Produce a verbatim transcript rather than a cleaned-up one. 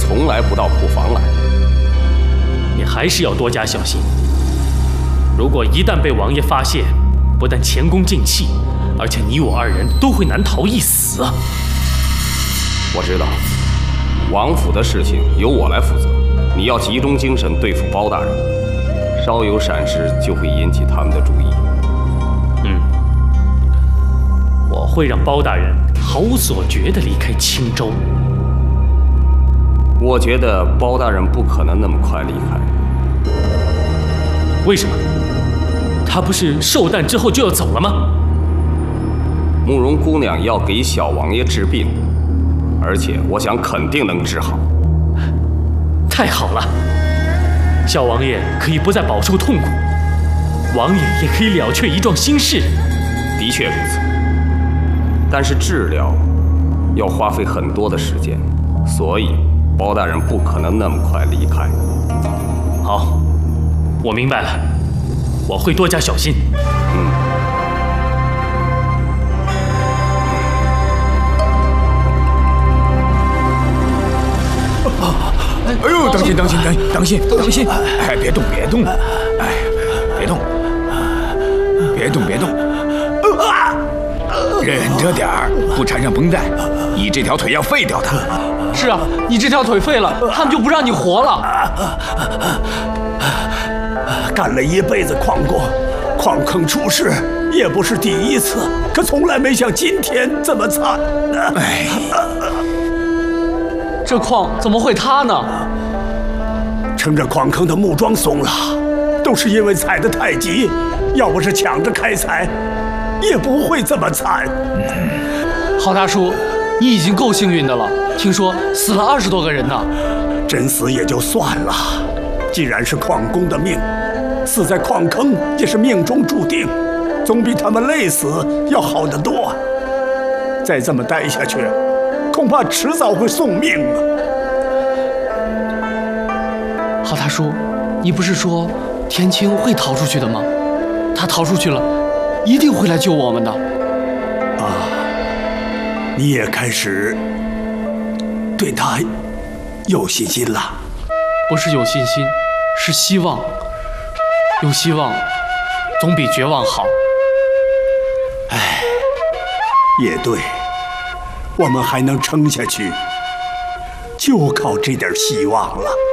从来不到库房来。 你还是要多加小心。如果一旦被王爷发现，不但前功尽弃，而且你我二人都会难逃一死。 我知道，王府的事情由我来负责，你要集中精神对付包大人，稍有闪失就会引起他们的注意。 嗯，我会让包大人毫无所觉地离开青州。 我觉得包大人不可能那么快离开。 为什么？他不是寿诞之后就要走了吗？ 慕容姑娘要给小王爷治病，而且我想肯定能治好。 太好了，小王爷可以不再饱受痛苦，王爷也可以了却一桩心事。 的确如此，但是治疗要花费很多的时间，所以包大人不可能那么快离开。 好，我明白了，我会多加小心。 嗯。 哎呦，当心当心当心当心当心！哎，别动别动！哎，别动，别动别动！忍着点儿，不缠上绷带，你这条腿要废掉的。 是啊，你这条腿废了，他们就不让你活了。 干了一辈子矿工，矿坑出事也不是第一次，可从来没像今天这么惨呢。 哎。 这矿怎么会塌呢？ 撑着矿坑的木桩松了，都是因为踩得太急，要不是抢着开采，也不会这么惨。 郝大叔，你已经够幸运的了，听说死了二十多个人呢。 真死也就算了，既然是矿工的命，死在矿坑也是命中注定，总比他们累死要好得多。再这么待下去，恐怕迟早会送命啊！ 郝大叔，你不是说天青会逃出去的吗？他逃出去了，一定会来救我们的。 啊，你也开始对他有信心了？ 不是有信心，是希望。有希望，总比绝望好。 哎，也对。我们还能撑下去，就靠这点希望了。